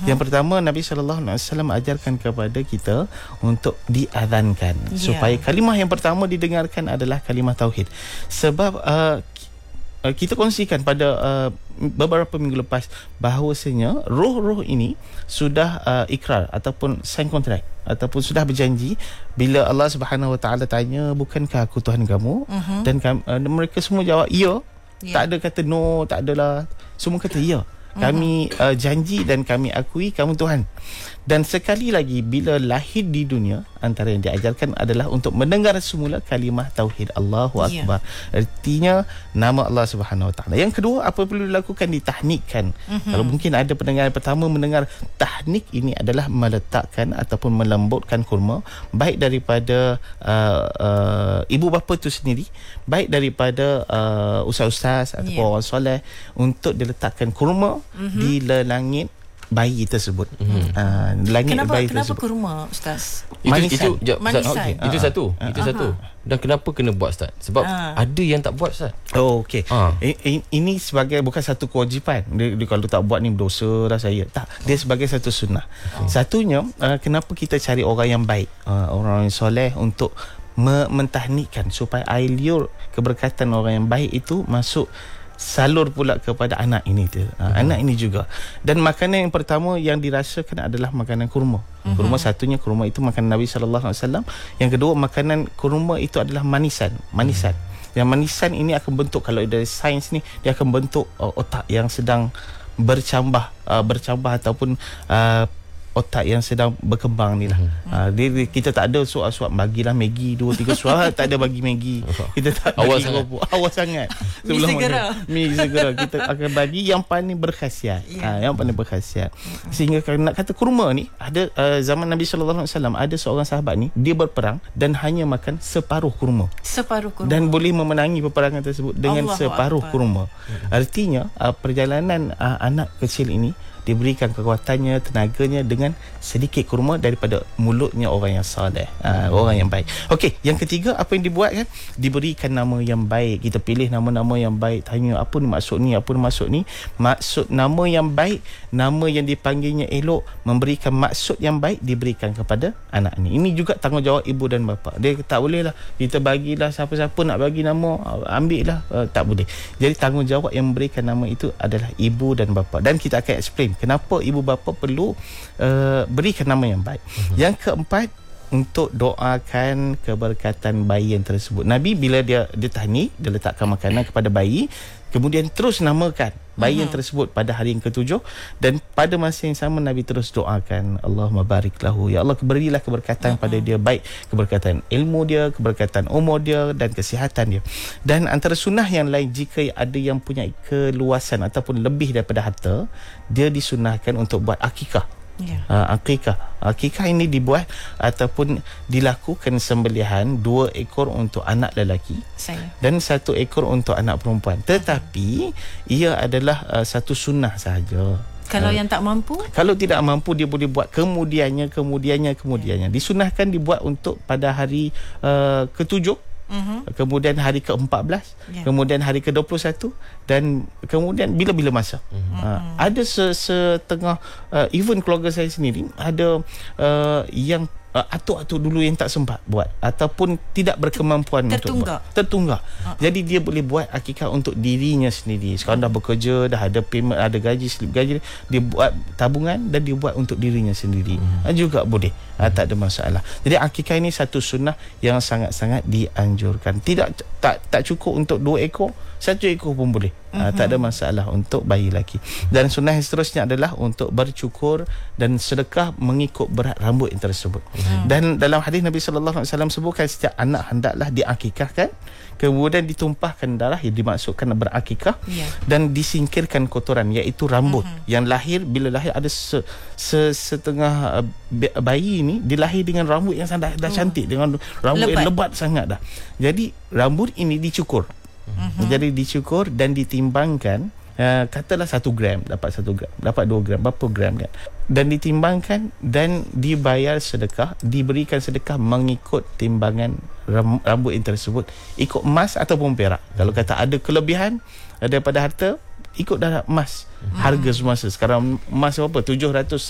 Yang pertama, Nabi SAW ajarkan kepada kita untuk diazankan, supaya kalimah yang pertama didengarkan adalah kalimah tauhid. Sebab kita kongsikan pada beberapa minggu lepas bahawasanya roh-roh ini sudah ikrar ataupun sign kontrak ataupun sudah berjanji bila Allah Subhanahu Wa Taala tanya, bukankah aku Tuhan kamu? Dan mereka semua jawab ya. Tak ada kata no, tak adalah, semua kata ya. Kami janji dan kami akui kamu Tuhan. Dan sekali lagi, bila lahir di dunia, antara yang diajarkan adalah untuk mendengar semula kalimah tauhid, Allahu Akbar. Artinya nama Allah Subhanahu Wa Taala. Yang kedua, apa perlu dilakukan? Ditahnikkan. Kalau mungkin ada pendengar pertama mendengar, tahnik ini adalah meletakkan ataupun melembutkan kurma, baik daripada ibu bapa itu sendiri, baik daripada ustaz-ustaz ataupun orang soleh, untuk diletakkan kurma di langit bayi tersebut. Langit bayi tersebut. Kenapa kurma, Ustaz? Manisan. Itu satu. Dan kenapa kena buat, Ustaz? Sebab ada yang tak buat, Ustaz. Oh, okey. Ini sebagai bukan satu kewajipan. Dia kalau tak buat ni berdosa dah saya. Tak, dia sebagai satu sunnah. Satunya, kenapa kita cari orang yang baik, orang yang soleh, untuk mentahnikkan supaya air liur keberkatan orang yang baik itu masuk, salur pula kepada anak ini tu. Anak ini juga. Dan makanan yang pertama yang dirasakan adalah makanan kurma. Kurma, satunya kurma itu makanan Nabi SAW. Yang kedua, makanan kurma itu adalah manisan. Yang manisan ini akan bentuk, kalau dari sains ni, dia akan bentuk otak yang sedang bercambah ataupun otak yang sedang berkembang ni lah. Kita tak ada suap-suap bagilah Maggi 2-3 suap. Tak ada bagi Maggi. Kita tak awal sangat. Sebelum mi segera kita akan bagi yang paling berkhasiat. Yang paling berkhasiat. Sehingga nak kata kurma ni, ada zaman Nabi SAW, ada seorang sahabat ni, dia berperang dan hanya makan separuh kurma. Dan boleh memenangi peperangan tersebut dengan separuh kurma. Artinya perjalanan anak kecil ini diberikan kekuatannya, tenaganya dengan sedikit kurma daripada mulutnya orang yang saleh, orang yang baik. Okey, yang ketiga, apa yang dibuat kan? Diberikan nama yang baik. Kita pilih nama-nama yang baik. Tanya apa ni maksud ni, apa ni maksud ni. Maksud nama yang baik, nama yang dipanggilnya elok, memberikan maksud yang baik diberikan kepada anak ni. Ini juga tanggungjawab ibu dan bapa. Dia tak boleh lah kita bagilah siapa-siapa nak bagi nama, ambil lah. Tak boleh. Jadi tanggungjawab yang memberikan nama itu adalah ibu dan bapa. Dan kita akan explain kenapa ibu bapa perlu berikan nama yang baik. Yang keempat, untuk doakan keberkatan bayi yang tersebut. Nabi bila dia tahnik, dia letakkan makanan kepada bayi, kemudian terus namakan bayi yang tersebut pada hari yang ke-7, dan pada masa yang sama Nabi terus doakan, Allahumma barik lahu, ya Allah berilah keberkatan pada dia, baik keberkatan ilmu dia, keberkatan umur dia dan kesihatan dia. Dan antara sunnah yang lain, jika ada yang punya keluasan ataupun lebih daripada harta, dia disunahkan untuk buat akikah. Akikah ini dibuat ataupun dilakukan sembelihan 2 ekor untuk anak lelaki dan 1 ekor untuk anak perempuan. Tetapi ia adalah satu sunnah sahaja. Kalau yang tak mampu? Kalau tidak mampu, dia boleh buat kemudiannya. Disunahkan dibuat untuk pada hari ke-7, kemudian hari ke-14, kemudian hari ke-21, dan kemudian bila-bila masa. Ada setengah even keluarga saya sendiri ada yang atuk-atuk dulu yang tak sempat buat ataupun tidak berkemampuan untuk buat, tertunggak. Jadi dia boleh buat akikah untuk dirinya sendiri. Sekarang dah bekerja, dah ada payment, ada gaji, slip gaji, dia buat tabungan dan dia buat untuk dirinya sendiri. Juga boleh. Tak ada masalah. Jadi akikah ini satu sunnah yang sangat-sangat dianjurkan. Tak cukup untuk 2 ekor, 1 ekor pun boleh. Tak ada masalah untuk bayi lelaki. Dan sunnah yang seterusnya adalah untuk bercukur dan sedekah mengikut berat rambut yang tersebut. Dan dalam hadis Nabi SAW sebutkan, setiap anak hendaklah diakikahkan, kemudian ditumpahkan darah yang dimaksudkan berakikah, dan disingkirkan kotoran, iaitu rambut yang lahir. Bila lahir ada setengah bayi ini dilahir dengan rambut yang dah cantik, dengan rambut yang lebat sangat dah. Jadi rambut ini dicukur. Jadi dicukur dan ditimbangkan. Katalah 1 gram, dapat 1 gram, dapat 2 gram, berapa gram kan, dan ditimbangkan dan dibayar sedekah, diberikan sedekah mengikut timbangan rambut yang tersebut, ikut emas ataupun perak. Kalau kata ada kelebihan daripada harta, ikut darab emas. Harga semasa sekarang emas berapa? 700